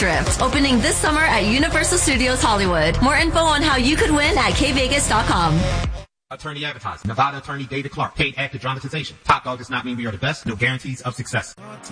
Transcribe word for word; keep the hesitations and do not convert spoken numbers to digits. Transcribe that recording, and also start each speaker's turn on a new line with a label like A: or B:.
A: Drift, opening this summer at Universal Studios Hollywood. More info on how you could win at k vegas dot com.
B: Attorney advertising. Nevada attorney David Clark. Paid actor dramatization. Top Dog does not mean we are the best. No guarantees of success.